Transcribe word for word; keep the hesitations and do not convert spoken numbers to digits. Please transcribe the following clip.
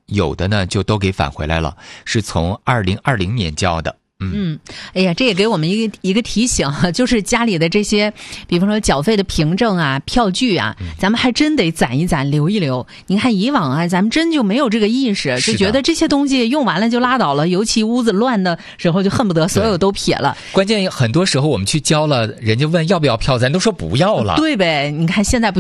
有的呢就都给返回来了，是从二零二零年交的。嗯嗯，哎呀，这也给我们一个一个提醒，就是家里的这些，比方说缴费的凭证啊、票据啊，嗯、咱们还真得攒一攒、留一留。你看以往啊，咱们真就没有这个意识，就觉得这些东西用完了就拉倒了，尤其屋子乱的时候，就恨不得所有都撇了。 关键很多时候我们去交了，人家问要不要票，咱都说不要了。 对呗，你看现在不。